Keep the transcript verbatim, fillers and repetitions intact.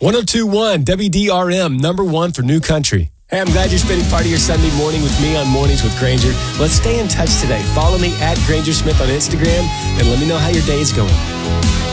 one oh two point one W D R M, number one for New Country. Hey, I'm glad you're spending part of your Sunday morning with me on Mornings with Granger. Let's stay in touch today. Follow me at Granger Smith on Instagram and let me know how your day is going.